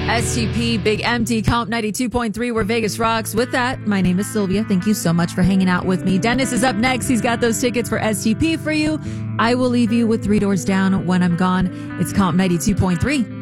STP, Big Empty, Comp 92.3, where Vegas rocks. With that, my name is Sylvia. Thank you so much for hanging out with me. Dennis is up next. He's got those tickets for STP for you. I will leave you with Three Doors Down when I'm gone. It's Comp 92.3.